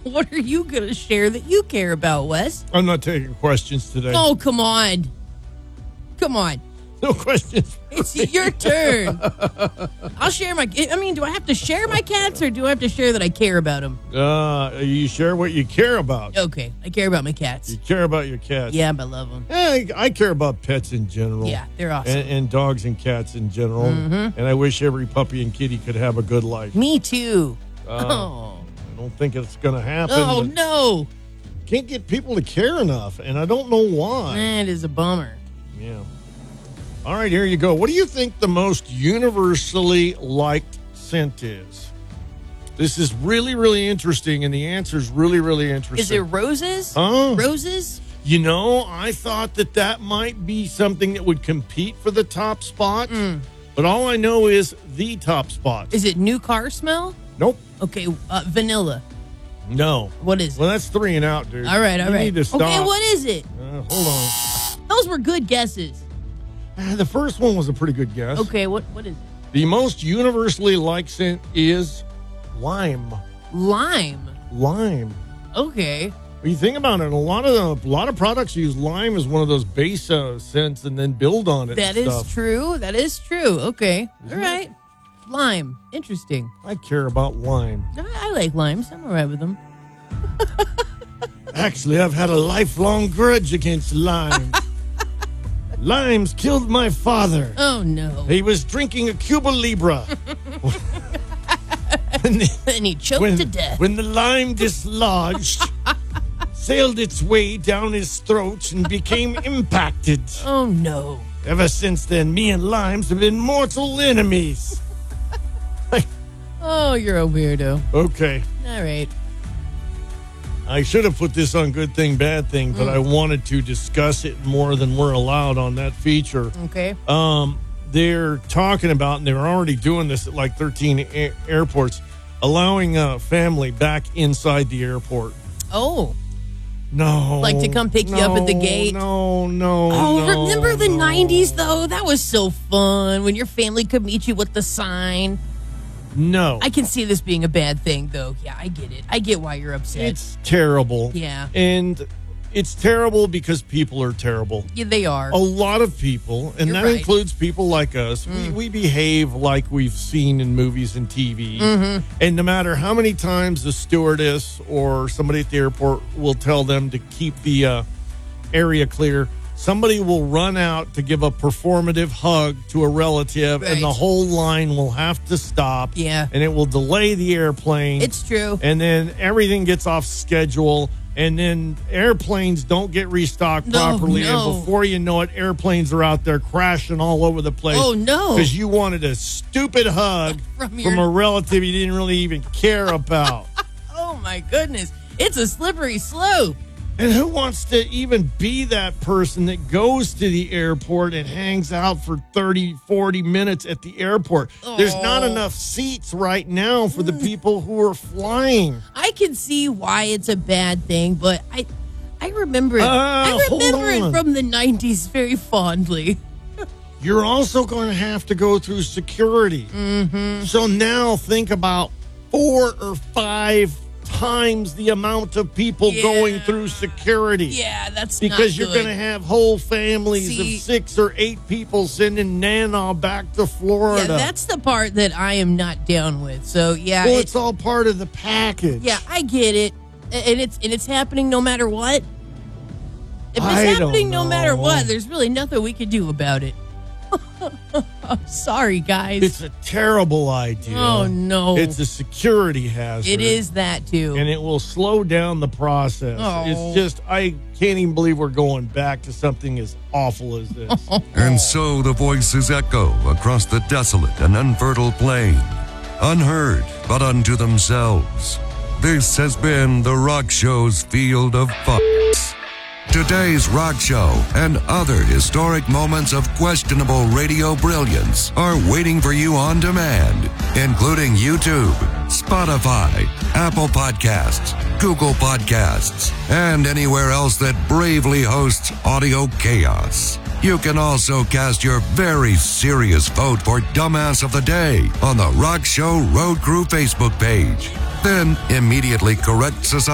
What are you going to share that you care about, Wes? I'm not taking questions today. Oh, come on. Come on. No questions. It's your turn. I'll share my... I mean, do I have to share my cats or do I have to share that I care about them? You share what you care about. Okay, I care about my cats. You care about your cats. Yeah, I love them. I care about pets in general. Yeah, they're awesome. And dogs and cats in general. Mm-hmm. And I wish every puppy and kitty could have a good life. Me too. I don't think it's going to happen. Oh, no. Can't get people to care enough, and I don't know why. That is a bummer. Yeah. All right, here you go. What do you think the most universally liked scent is? This is really, really interesting, and the answer is really, really interesting. Is it roses? Roses? You know, I thought that might be something that would compete for the top spot, but all I know is the top spot. Is it new car smell? Nope. Okay, vanilla. No. What is it? Well, that's 3 and out, dude. All right. You need to stop. Okay, what is it? Hold on. Those were good guesses. The first one was a pretty good guess. Okay, what is it? The most universally liked scent is lime. Lime? Lime. Okay. When you think about it, a lot of products use lime as one of those base scents and then build on it. That is true. That is true. Okay. All right. Lime. Interesting. I care about lime. I like limes. I'm all right with them. Actually, I've had a lifelong grudge against lime. Limes killed my father. Oh, no. He was drinking a Cuba Libre. And he choked to death. When the lime dislodged, sailed its way down his throat and became impacted. Oh, no. Ever since then, me and limes have been mortal enemies. Oh, you're a weirdo. Okay. All right. I should have put this on Good Thing, Bad Thing, but I wanted to discuss it more than we're allowed on that feature. Okay. They're talking about, and they're already doing this at like 13 airports, allowing a family back inside the airport. Oh. No. Like to come pick you up at the gate? No. Oh, remember the 90s, though? That was so fun when your family could meet you with the sign. No. I can see this being a bad thing, though. Yeah, I get it. I get why you're upset. It's terrible. Yeah. And it's terrible because people are terrible. Yeah, they are. A lot of people, and You're that right. includes people like us, we behave like we've seen in movies and TV. And no matter how many times the stewardess or somebody at the airport will tell them to keep the area clear, somebody will run out to give a performative hug to a relative, and the whole line will have to stop. Yeah. And it will delay the airplane. It's true. And then everything gets off schedule, and then airplanes don't get restocked properly. No. And before you know it, airplanes are out there crashing all over the place. Oh, no. Because you wanted a stupid hug from a relative you didn't really even care about. Oh, my goodness. It's a slippery slope. And who wants to even be that person that goes to the airport and hangs out for 30, 40 minutes at the airport? There's not enough seats right now for the people who are flying. I can see why it's a bad thing, but I remember it. I remember it from the 90s very fondly. You're also going to have to go through security. So now think about 4 or 5 times the amount of people going through security. Yeah, that's because not you're going to have whole families of 6 or 8 people sending Nana back to Florida. Yeah, that's the part that I am not down with. So yeah, well, it's all part of the package. Yeah, I get it, and it's happening no matter what. If it's happening no matter what, there's really nothing we can do about it. I'm sorry, guys. It's a terrible idea. Oh, no. It's a security hazard. It is that, too. And it will slow down the process. Oh. It's just, I can't even believe we're going back to something as awful as this. And so the voices echo across the desolate and unfertile plain, unheard but unto themselves. This has been the Rock Show's Field of Fucks. Today's Rock Show and other historic moments of questionable radio brilliance are waiting for you on demand, including YouTube, Spotify, Apple Podcasts, Google Podcasts, and anywhere else that bravely hosts audio chaos. You can also cast your very serious vote for Dumbass of the Day on the Rock Show Road Crew Facebook page. Then immediately correct society.